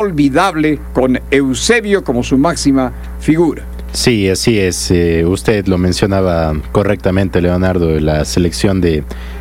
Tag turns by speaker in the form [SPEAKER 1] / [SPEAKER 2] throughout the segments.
[SPEAKER 1] inolvidable con Eusebio como su máxima figura.
[SPEAKER 2] Sí, así es. Usted lo mencionaba correctamente, Leonardo. La selección del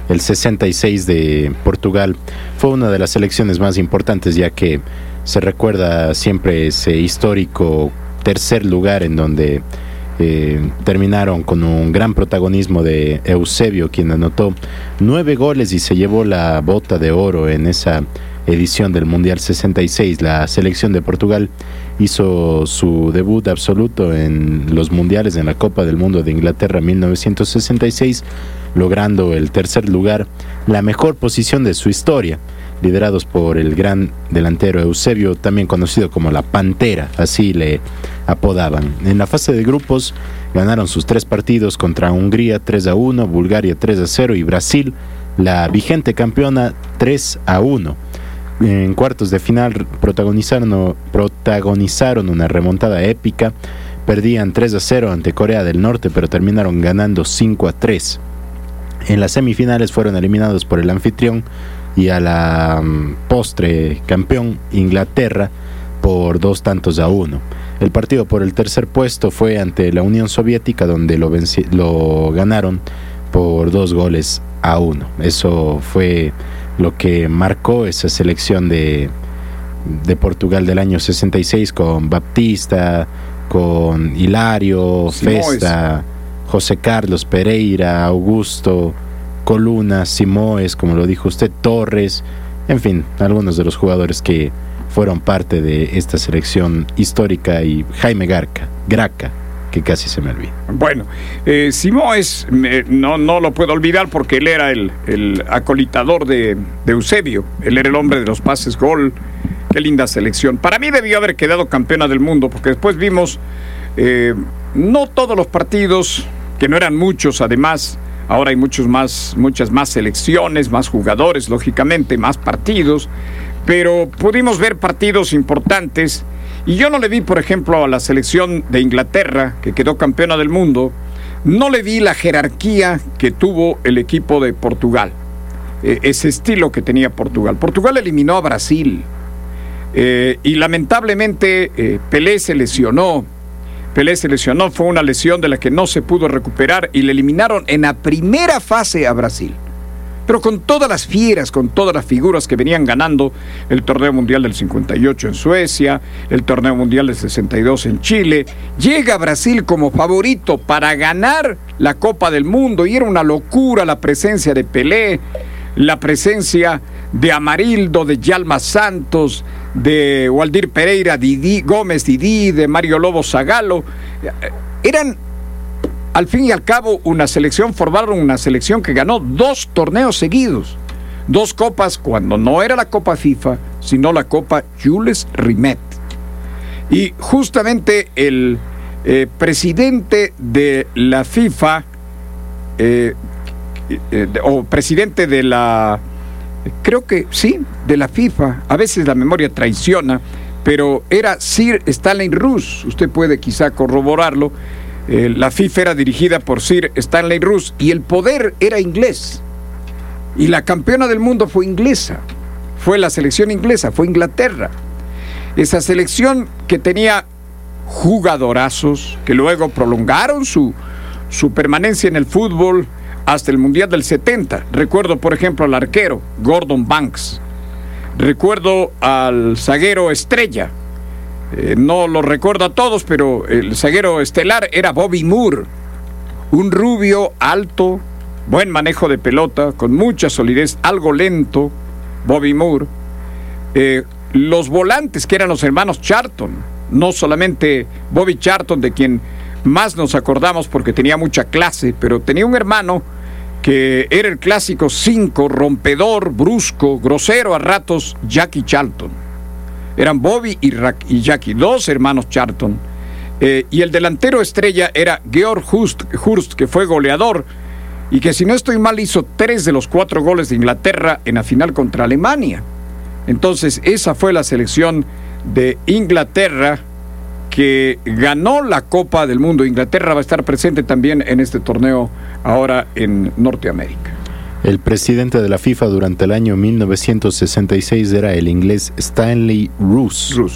[SPEAKER 2] 66 de Portugal fue una de las selecciones más importantes, ya que se recuerda siempre ese histórico tercer lugar en donde terminaron con un gran protagonismo de Eusebio, quien anotó 9 goles y se llevó la bota de oro en esa edición del Mundial 66. La selección de Portugal hizo su debut absoluto en los mundiales en la Copa del Mundo de Inglaterra 1966, logrando el tercer lugar, la mejor posición de su historia, liderados por el gran delantero Eusebio, también conocido como la Pantera, así le apodaban. En la fase de grupos ganaron sus 3 partidos contra Hungría 3-1, Bulgaria 3-0 y Brasil, la vigente campeona, 3-1. En cuartos de final protagonizaron una remontada épica. Perdían 3-0 ante Corea del Norte, pero terminaron ganando 5-3. En las semifinales fueron eliminados por el anfitrión y a la postre campeón Inglaterra por 2-1. El partido por el tercer puesto fue ante la Unión Soviética, donde lo ganaron por 2-1. Eso fue lo que marcó esa selección de Portugal del año 66, con Baptista, con Hilario,
[SPEAKER 1] Simões,
[SPEAKER 2] Festa, José Carlos Pereira, Augusto, Coluna, Simões, como lo dijo usted, Torres, en fin, algunos de los jugadores que fueron parte de esta selección histórica, y Jaime Graca, que casi se me olvida.
[SPEAKER 1] Bueno, Simões no lo puedo olvidar porque él era el acolitador de Eusebio. Él era el hombre de los pases gol. Qué linda selección. Para mí debió haber quedado campeona del mundo, porque después vimos no todos los partidos, que no eran muchos además. Ahora hay muchas más selecciones, más jugadores, lógicamente, más partidos, pero pudimos ver partidos importantes. Y yo no le vi, por ejemplo, a la selección de Inglaterra, que quedó campeona del mundo, no le vi la jerarquía que tuvo el equipo de Portugal, ese estilo que tenía Portugal. Portugal eliminó a Brasil, y lamentablemente Pelé se lesionó, fue una lesión de la que no se pudo recuperar, y le eliminaron en la primera fase a Brasil. Pero con todas las fieras, con todas las figuras que venían ganando el torneo mundial del 58 en Suecia, el torneo mundial del 62 en Chile, llega Brasil como favorito para ganar la Copa del Mundo, y era una locura la presencia de Pelé, la presencia de Amarildo, de Djalma Santos, de Waldir Pereira, Gómez Didi, de Mario Lobo Zagallo. Eran, al fin y al cabo, formaron una selección que ganó 2 torneos seguidos, 2 copas, cuando no era la Copa FIFA, sino la Copa Jules Rimet. Y justamente el presidente de la FIFA, o presidente de la, creo que sí, de la FIFA, a veces la memoria traiciona, pero era Sir Stanley Rous, usted puede quizá corroborarlo. La FIFA era dirigida por Sir Stanley Rous y el poder era inglés. Y la campeona del mundo fue inglesa. Fue la selección inglesa, fue Inglaterra. Esa selección que tenía jugadorazos que luego prolongaron su permanencia en el fútbol hasta el Mundial del 70. Recuerdo, por ejemplo, al arquero Gordon Banks. Recuerdo al zaguero estrella. No lo recuerdo a todos, pero el zaguero estelar era Bobby Moore, un rubio alto, buen manejo de pelota, con mucha solidez, algo lento, Bobby Moore. Los volantes, que eran los hermanos Charlton, no solamente Bobby Charlton, de quien más nos acordamos porque tenía mucha clase, pero tenía un hermano que era el clásico 5, rompedor, brusco, grosero a ratos, Jackie Charlton. Eran Bobby y Jackie, 2 hermanos Charlton. Y el delantero estrella era Georg Hurst, que fue goleador, y que, si no estoy mal, hizo 3 de los 4 goles de Inglaterra en la final contra Alemania. Entonces, esa fue la selección de Inglaterra que ganó la Copa del Mundo. Inglaterra va a estar presente también en este torneo ahora en Norteamérica.
[SPEAKER 2] El presidente de la FIFA durante el año 1966 era el inglés Stanley Rous.